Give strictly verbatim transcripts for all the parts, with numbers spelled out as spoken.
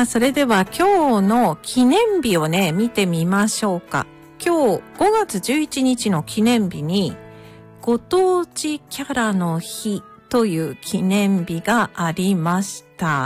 さあ、それでは今日の記念日をね、見てみましょうか。今日ごがつじゅういちにちの記念日に、ご当地キャラの日という記念日がありました。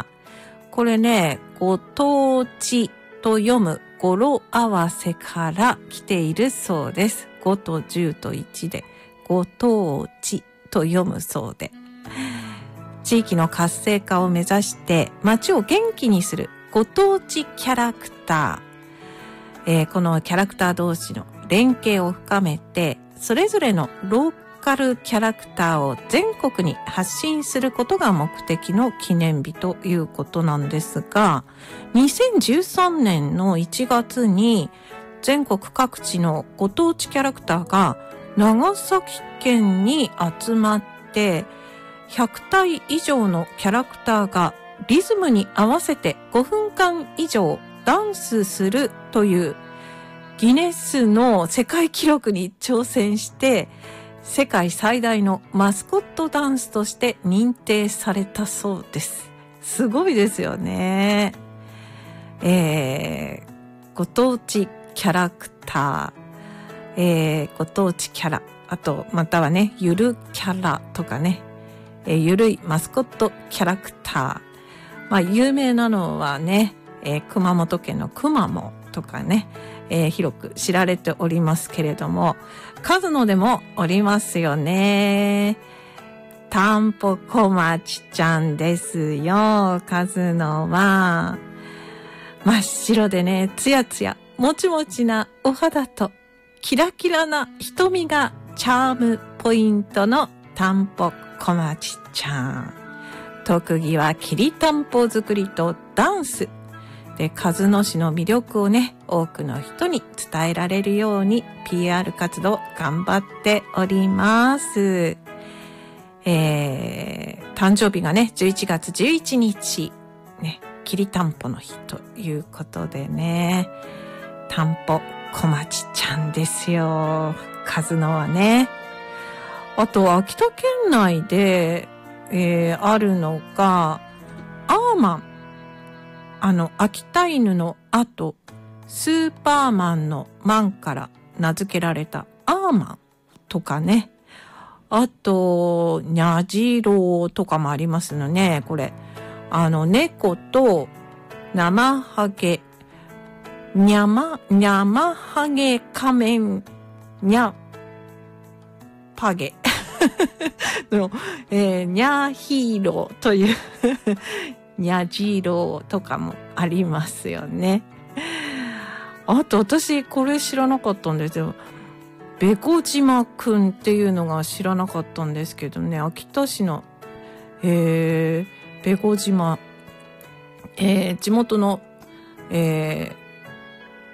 これね、ご当地と読む語呂合わせから来ているそうです。ごとじゅうといちで、ご当地と読むそうで。地域の活性化を目指して街を元気にするご当地キャラクター、えー、このキャラクター同士の連携を深めてそれぞれのローカルキャラクターを全国に発信することが目的の記念日ということなんですが、にせんじゅうさんねんのいちがつに全国各地のご当地キャラクターが長崎県に集まってひゃくたい以上のキャラクターがリズムに合わせてごふんかん以上ダンスするというギネスの世界記録に挑戦して世界最大のマスコットダンスとして認定されたそうです。すごいですよね。えー、ご当地キャラクター、えー、ご当地キャラ、あとまたはね、ゆるキャラとかね、えー、ゆるいマスコットキャラクター。まあ、有名なのはね、えー、熊本県のくまモンとかね、えー、広く知られておりますけれども、数のでもおりますよね。たんぽこまちちゃんですよ。数のは。真っ白でね、つやつや、もちもちなお肌と、キラキラな瞳がチャームポイントのたんぽこまちちゃん。特技はきりたんぽ作りとダンス。で、鹿角市の魅力をね、多くの人に伝えられるように ピーアール 活動頑張っております。えー、誕生日がね、じゅういちがつじゅういちにち、ね、きりたんぽの日ということでね、たんぽこまちちゃんですよ。鹿角はね。あと、秋田県内で、えー、あるのが、アーマン。あの、秋田犬の後、スーパーマンのマンから名付けられたアーマンとかね。あと、ニャジローとかもありますのね、これ。あの、猫と、生ハゲ、にゃま、にゃまハゲ仮面、にゃ、パゲ。のえー、ニャーヒーローというニャジローとかもありますよね。あと私これ知らなかったんですよ。べこじまくんっていうのが知らなかったんですけどね、秋田市の、えー、べこじま、えー、地元の、えー